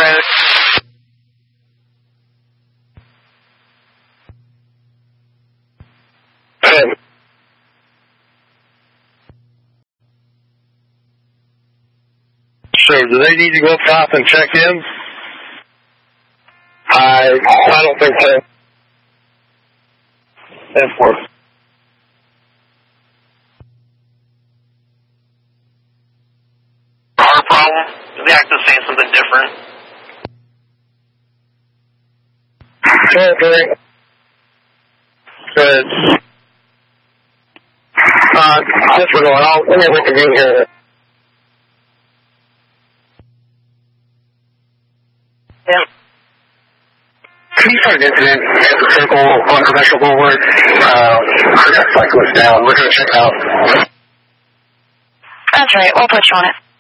road. So, do they need to go stop and check in? I don't think so. That's worth. Our problem? The active saying something different. Okay. Good. Since we're going out, let me reconvene here. Yeah. Can you start an incident at the circle on Commercial Boulevard? I got cyclists down. We're going to check out. That's right. We'll put you on it.